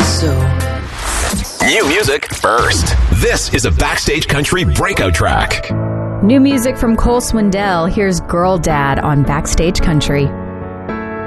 so. New music first. This is a Backstage Country breakout track. New music from Cole Swindell. Here's Girl Dad on Backstage Country.